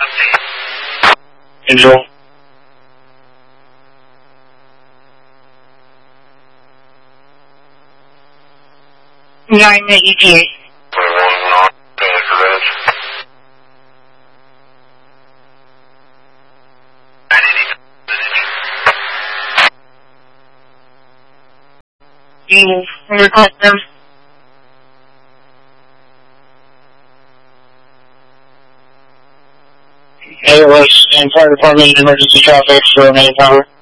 Control. 9 ETA. 21 North, Phoenix Ridge. Move. Request them. AOS and Fire Department Emergency Traffic for main power.